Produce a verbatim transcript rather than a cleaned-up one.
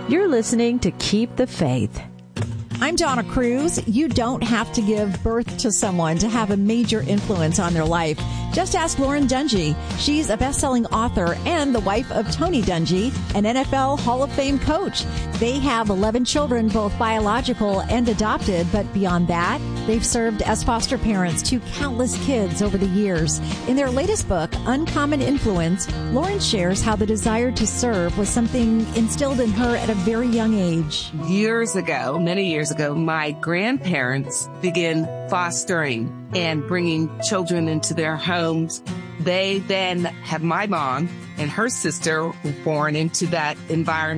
You're listening to Keep the Faith. I'm Donna Cruz. You don't have to give birth to someone to have a major influence on their life. Just ask Lauren Dungy. She's a best-selling author and the wife of Tony Dungy, an N F L Hall of Fame coach. They have eleven children, both biological and adopted, but beyond that, they've served as foster parents to countless kids over the years. In their latest book, Uncommon Influence, Lauren shares how the desire to serve was something instilled in her at a very young age. Years ago, many years ago, my grandparents began fostering and bringing children into their homes. They then had my mom and her sister were born into that environment.